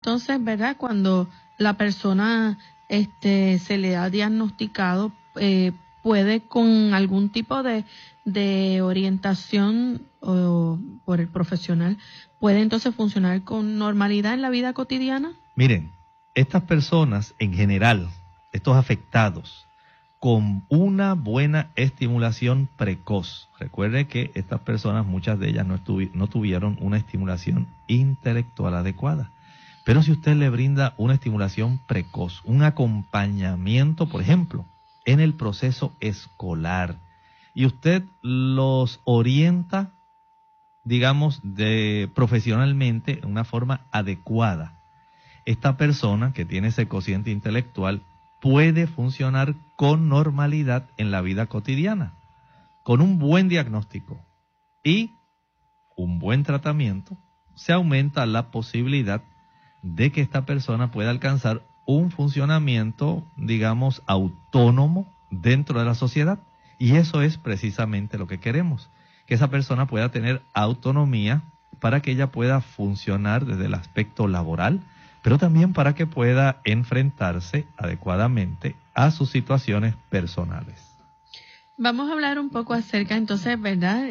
entonces, ¿verdad? Cuando la persona se le ha diagnosticado, puede con algún tipo de orientación o por el profesional, puede entonces funcionar con normalidad en la vida cotidiana. Miren, estas personas en general, estos afectados, con una buena estimulación precoz. Recuerde que estas personas, muchas de ellas no tuvieron una estimulación intelectual adecuada. Pero si usted le brinda una estimulación precoz, un acompañamiento, por ejemplo, en el proceso escolar, y usted los orienta, digamos, profesionalmente de una forma adecuada, esta persona que tiene ese cociente intelectual puede funcionar con normalidad en la vida cotidiana, con un buen diagnóstico y un buen tratamiento. Se aumenta la posibilidad de que esta persona pueda alcanzar un funcionamiento, digamos, autónomo dentro de la sociedad. Y eso es precisamente lo que queremos, que esa persona pueda tener autonomía para que ella pueda funcionar desde el aspecto laboral, pero también para que pueda enfrentarse adecuadamente a sus situaciones personales. Vamos a hablar un poco acerca entonces, ¿verdad?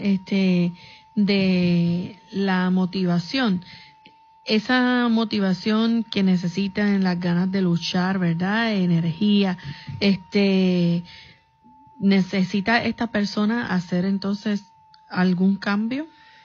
De la motivación. Esa motivación que necesitan, las ganas de luchar, ¿verdad? Energía, ¿necesita esta persona hacer entonces algún cambio?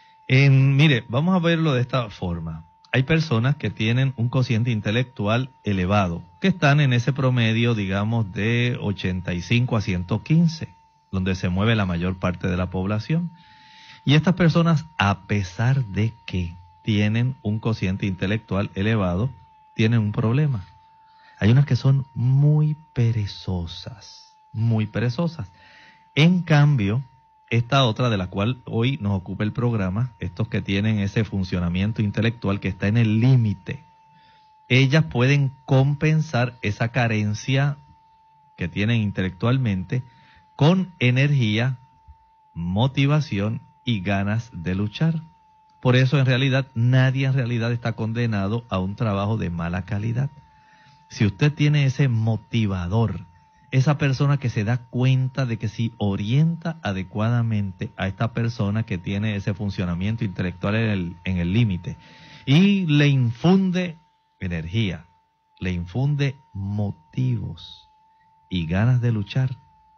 Mire, vamos a verlo de esta forma. Hay personas que tienen un cociente intelectual elevado, que están en ese promedio, digamos, de 85 a 115, donde se mueve la mayor parte de la población. Y estas personas, a pesar de que tienen un cociente intelectual elevado, tienen un problema. Hay unas que son muy perezosas, muy perezosas. En cambio, esta otra de la cual hoy nos ocupa el programa, estos que tienen ese funcionamiento intelectual que está en el límite, ellas pueden compensar esa carencia que tienen intelectualmente con energía, motivación y ganas de luchar. Por eso en realidad nadie está condenado a un trabajo de mala calidad. Si usted tiene ese motivador, esa persona que se da cuenta de que si orienta adecuadamente a esta persona que tiene ese funcionamiento intelectual en el límite y le infunde energía, le infunde motivos y ganas de luchar,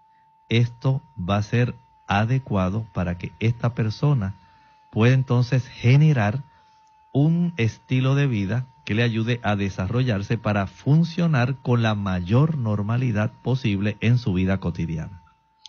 esto va a ser adecuado para que esta persona pueda entonces generar un estilo de vida que le ayude a desarrollarse para funcionar con la mayor normalidad posible en su vida cotidiana.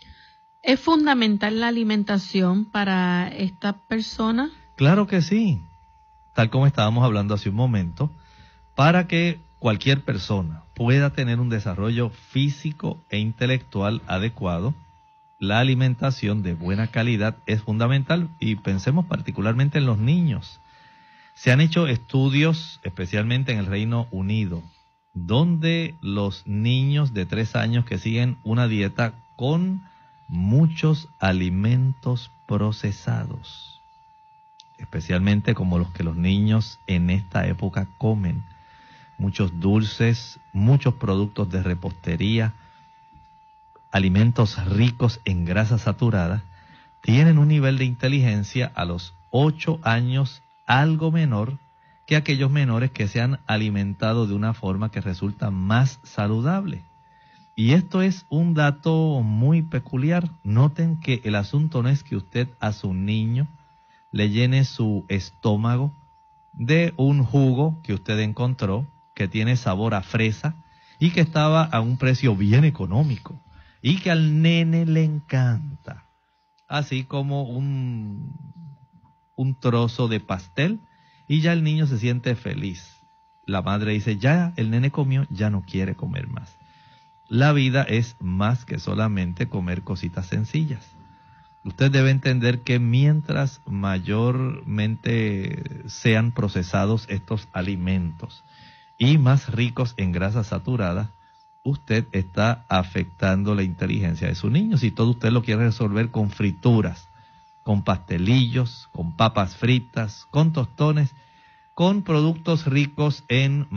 ¿Es fundamental la alimentación para esta persona? Claro que sí, tal como estábamos hablando hace un momento, para que cualquier persona pueda tener un desarrollo físico e intelectual adecuado, la alimentación de buena calidad es fundamental, y pensemos particularmente en los niños. Se han hecho estudios, especialmente en el Reino Unido, donde los niños de 3 años que siguen una dieta con muchos alimentos procesados, especialmente como los que los niños en esta época comen, muchos dulces, muchos productos de repostería, alimentos ricos en grasa saturada, tienen un nivel de inteligencia a los 8 años algo menor que aquellos menores que se han alimentado de una forma que resulta más saludable. Y esto es un dato muy peculiar. Noten que el asunto no es que usted a su niño le llene su estómago de un jugo que usted encontró, que tiene sabor a fresa y que estaba a un precio bien económico y que al nene le encanta, así como un trozo de pastel, y ya el niño se siente feliz. La madre dice, ya el nene comió, ya no quiere comer más. La vida es más que solamente comer cositas sencillas. Usted debe entender que mientras mayormente sean procesados estos alimentos y más ricos en grasas saturadas, usted está afectando la inteligencia de su niño. Si todo usted lo quiere resolver con frituras, con pastelillos, con papas fritas, con tostones, con productos ricos en